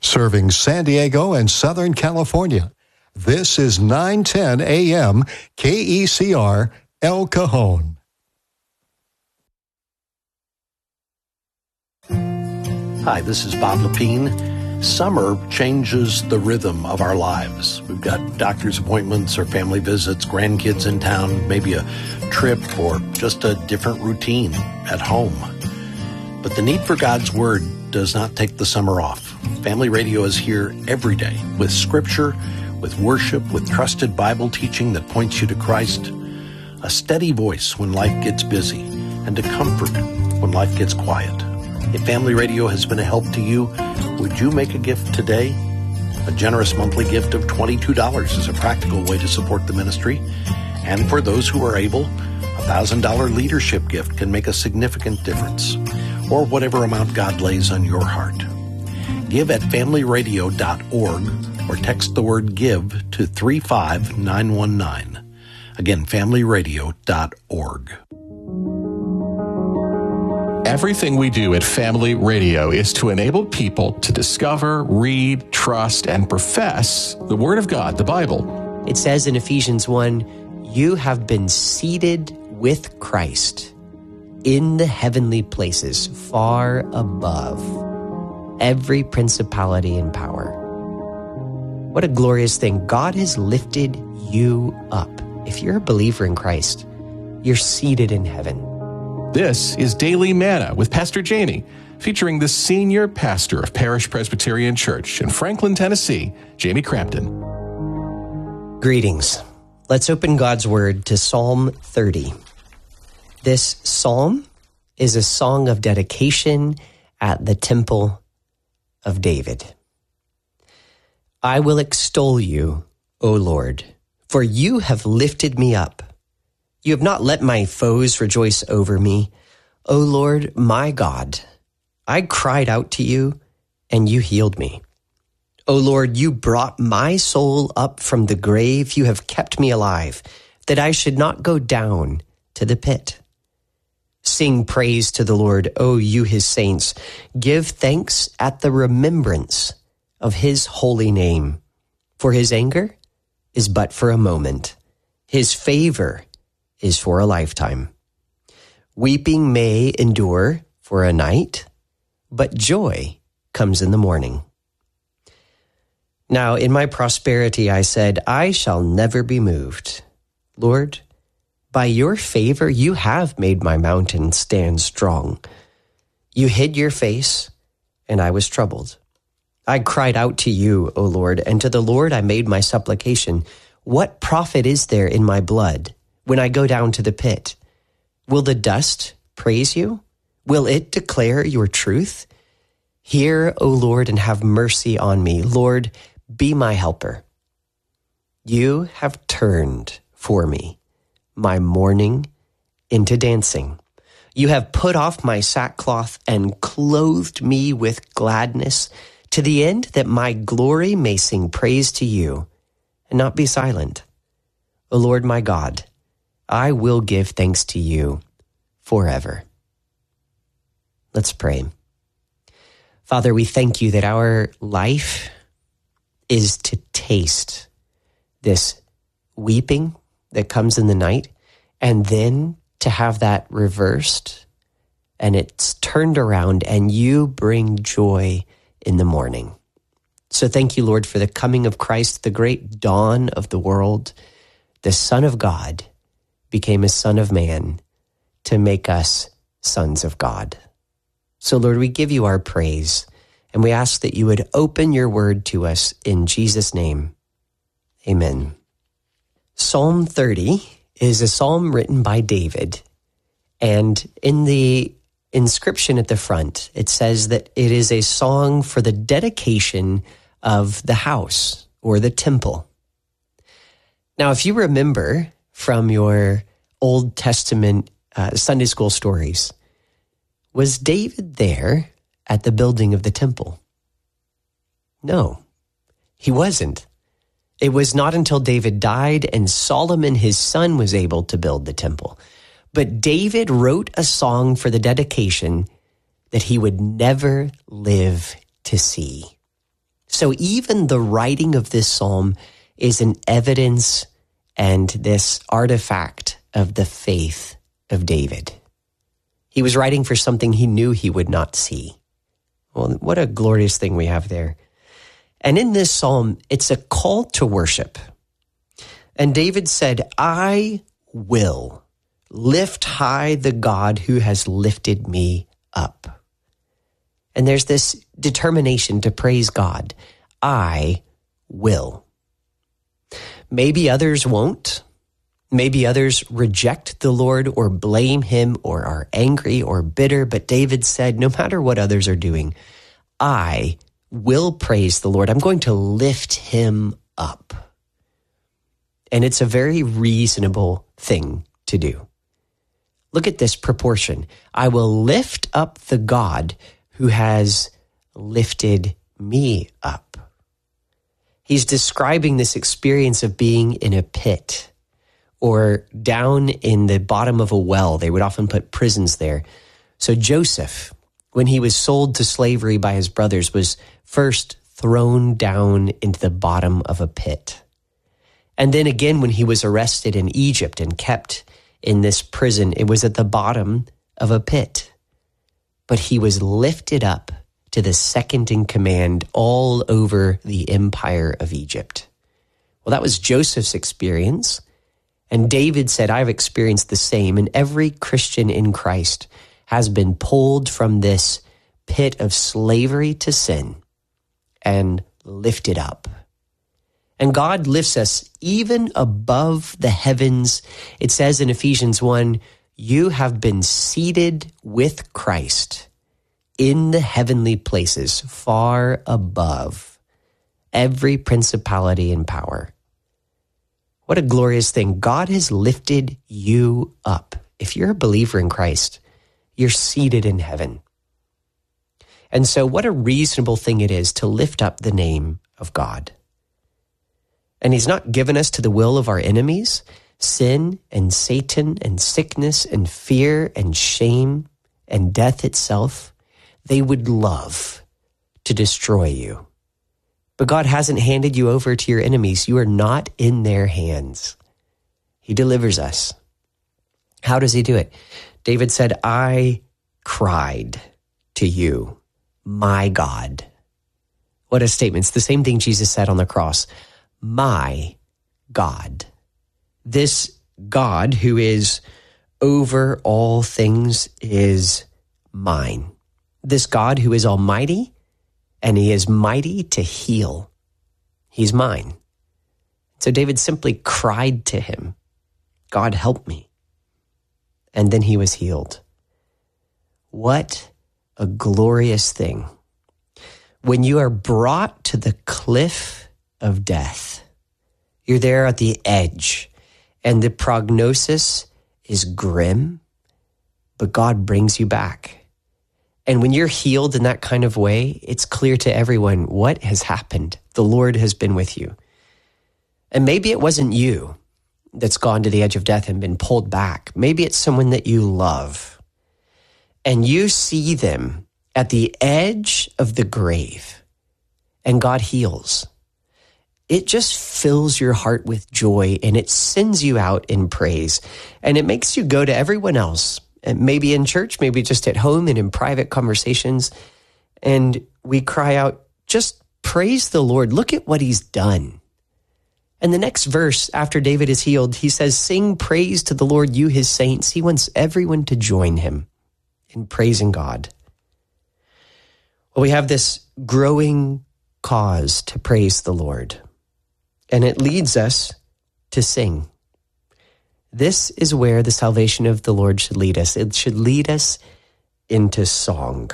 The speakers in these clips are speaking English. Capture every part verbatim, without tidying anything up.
serving San Diego and Southern California. This is nine ten A M K E C R El Cajon. Hi, this is Bob Lepine. Summer changes the rhythm of our lives. We've got doctor's appointments or family visits, grandkids in town, maybe a trip or just a different routine at home. But the need for God's Word does not take the summer off. Family Radio is here every day with scripture, with worship, with trusted Bible teaching that points you to Christ, a steady voice when life gets busy, and a comfort when life gets quiet. If Family Radio has been a help to you, would you make a gift today? A generous monthly gift of twenty-two dollars is a practical way to support the ministry. And for those who are able, a one thousand dollars leadership gift can make a significant difference, or whatever amount God lays on your heart. Give at family radio dot org or text the word GIVE to three five nine one nine. Again, family radio dot org. Everything we do at Family Radio is to enable people to discover, read, trust, and profess the Word of God, the Bible. It says in Ephesians one, you have been seated with Christ in the heavenly places, far above every principality and power. What a glorious thing. God has lifted you up. If you're a believer in Christ, you're seated in heaven. This is Daily Manna with Pastor Jamie, featuring the senior pastor of Parish Presbyterian Church in Franklin, Tennessee, Jamie Crampton. Greetings. Let's open God's Word to Psalm thirty. This psalm is a song of dedication at the Temple of David. I will extol you, O Lord, for you have lifted me up. You have not let my foes rejoice over me. O Lord, my God, I cried out to you, and you healed me. O Lord, you brought my soul up from the grave. You have kept me alive, that I should not go down to the pit. Sing praise to the Lord, O you his saints. Give thanks at the remembrance of his holy name. For his anger is but for a moment. His favor is for a lifetime. Weeping may endure for a night, but joy comes in the morning. Now, in my prosperity, I said, I shall never be moved. Lord, by your favor, you have made my mountain stand strong. You hid your face, and I was troubled. I cried out to you, O Lord, and to the Lord I made my supplication. What profit is there in my blood when I go down to the pit? Will the dust praise you? Will it declare your truth? Hear, O Lord, and have mercy on me. Lord, be my helper. You have turned for me my mourning into dancing. You have put off my sackcloth and clothed me with gladness, to the end that my glory may sing praise to you and not be silent. O Lord my God, I will give thanks to you forever. Let's pray. Father, we thank you that our life is to taste this weeping that comes in the night, and then to have that reversed, and it's turned around, and you bring joy in the morning. So thank you, Lord, for the coming of Christ, the great dawn of the world. The Son of God became a Son of Man to make us sons of God. So, Lord, we give you our praise, and we ask that you would open your word to us in Jesus' name. Amen. Psalm thirty is a psalm written by David, and in the inscription at the front, it says that it is a song for the dedication of the house or the temple. Now, if you remember from your Old Testament uh, Sunday school stories, was David there at the building of the temple? No, he wasn't. It was not until David died and Solomon, his son, was able to build the temple. But David wrote a song for the dedication that he would never live to see. So even the writing of this psalm is an evidence and this artifact of the faith of David. He was writing for something he knew he would not see. Well, what a glorious thing we have there. And in this psalm, it's a call to worship. And David said, I will lift high the God who has lifted me up. And there's this determination to praise God. I will. Maybe others won't. Maybe others reject the Lord or blame him or are angry or bitter. But David said, no matter what others are doing, I will praise the Lord. I'm going to lift him up. And it's a very reasonable thing to do. Look at this proportion. I will lift up the God who has lifted me up. He's describing this experience of being in a pit or down in the bottom of a well. They would often put prisons there. So Joseph, when he was sold to slavery by his brothers, was first thrown down into the bottom of a pit. And then again, when he was arrested in Egypt and kept in this prison, it was at the bottom of a pit. But he was lifted up to the second in command all over the empire of Egypt. Well, that was Joseph's experience. And David said, I've experienced the same. And every Christian in Christ has been pulled from this pit of slavery to sin and lifted up. And God lifts us even above the heavens. It says in Ephesians one, you have been seated with Christ in the heavenly places, far above every principality and power. What a glorious thing. God has lifted you up. If you're a believer in Christ, you're seated in heaven. And so what a reasonable thing it is to lift up the name of God. And he's not given us to the will of our enemies, sin and Satan and sickness and fear and shame and death itself. They would love to destroy you. But God hasn't handed you over to your enemies. You are not in their hands. He delivers us. How does he do it? David said, I cried to you, my God. What a statement. It's the same thing Jesus said on the cross. My God. This God who is over all things is mine. This God who is almighty and he is mighty to heal. He's mine. So David simply cried to him, God, help me. And then he was healed. What a glorious thing. When you are brought to the cliff of death, you're there at the edge and the prognosis is grim, but God brings you back. And when you're healed in that kind of way, it's clear to everyone what has happened. The Lord has been with you. And maybe it wasn't you that's gone to the edge of death and been pulled back. Maybe it's someone that you love. And you see them at the edge of the grave, and God heals. It just fills your heart with joy, and it sends you out in praise. And it makes you go to everyone else, and maybe in church, maybe just at home and in private conversations. And we cry out, just praise the Lord. Look at what he's done. And the next verse after David is healed, he says, sing praise to the Lord, you his saints. He wants everyone to join him in praising God. Well, we have this growing cause to praise the Lord, and it leads us to sing. This is where the salvation of the Lord should lead us. It should lead us into song,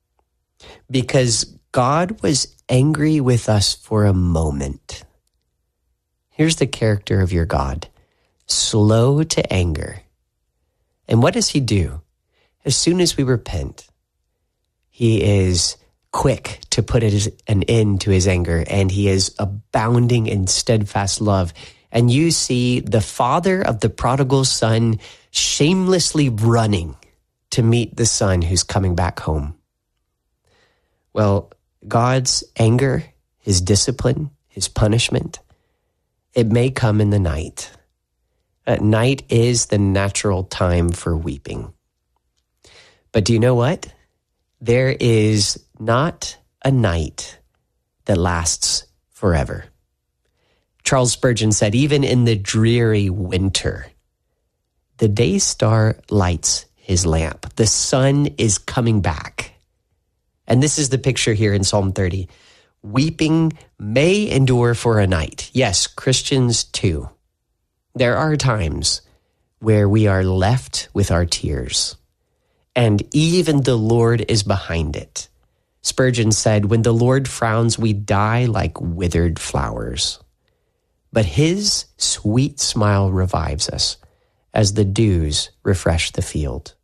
because God was angry with us for a moment. Here's the character of your God, slow to anger. And what does he do? As soon as we repent, he is quick to put an end to his anger, and he is abounding in steadfast love. And you see the father of the prodigal son shamelessly running to meet the son who's coming back home. Well, God's anger, his discipline, his punishment, it may come in the night. At night is the natural time for weeping. But do you know what? There is not a night that lasts forever. Charles Spurgeon said, even in the dreary winter, the day star lights his lamp. The sun is coming back. And this is the picture here in Psalm thirty. Weeping may endure for a night. Yes, Christians too. There are times where we are left with our tears, and even the Lord is behind it. Spurgeon said, when the Lord frowns, we die like withered flowers. But his sweet smile revives us as the dews refresh the field.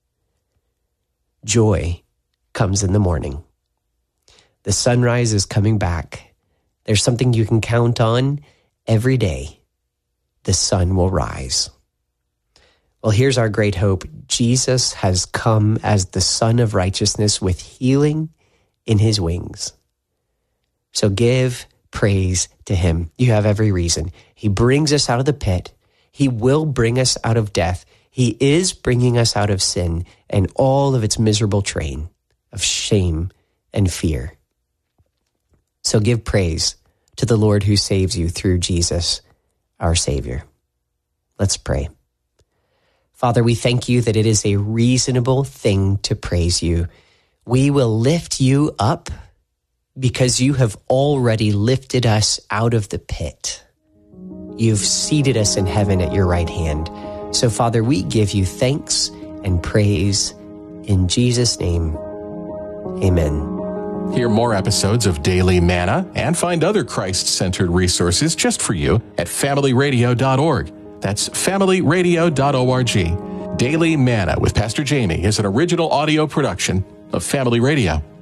Joy comes in the morning. The sunrise is coming back. There's something you can count on every day. The sun will rise. Well, here's our great hope. Jesus has come as the Son of Righteousness with healing in his wings. So give praise to him. You have every reason. He brings us out of the pit. He will bring us out of death. He is bringing us out of sin and all of its miserable train of shame and fear. So give praise to the Lord who saves you through Jesus, our Savior. Let's pray. Father, we thank you that it is a reasonable thing to praise you. We will lift you up because you have already lifted us out of the pit. You've seated us in heaven at your right hand. So, Father, we give you thanks and praise in Jesus' name. Amen. Hear more episodes of Daily Manna and find other Christ-centered resources just for you at family radio dot org. That's family radio dot org. Daily Manna with Pastor Jamie is an original audio production of Family Radio.